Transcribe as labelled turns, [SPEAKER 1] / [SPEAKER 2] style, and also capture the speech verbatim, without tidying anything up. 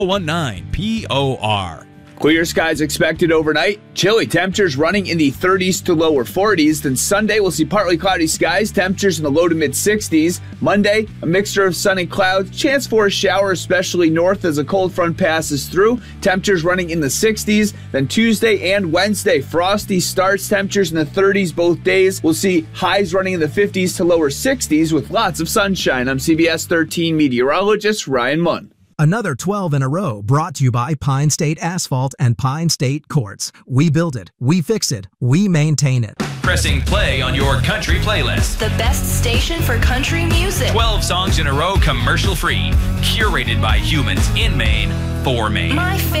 [SPEAKER 1] nineteen P O R.
[SPEAKER 2] Clear skies expected overnight. Chilly temperatures running in the thirties to lower forties. Then Sunday, we'll see partly cloudy skies, temperatures in the low to mid sixties. Monday, a mixture of sun and clouds. Chance for a shower, especially north as a cold front passes through. Temperatures running in the sixties. Then Tuesday and Wednesday, frosty starts. Temperatures in the thirties both days. We'll see highs running in the fifties to lower sixties with lots of sunshine. I'm C B S thirteen meteorologist Ryan Munn.
[SPEAKER 3] Another twelve in a row brought to you by Pine State Asphalt and Pine State Courts. We build it, we fix it, we maintain it.
[SPEAKER 1] Pressing play on your country playlist.
[SPEAKER 4] The best station for country music.
[SPEAKER 1] twelve songs in a row commercial free. Curated by humans in Maine for Maine.
[SPEAKER 4] My favorite.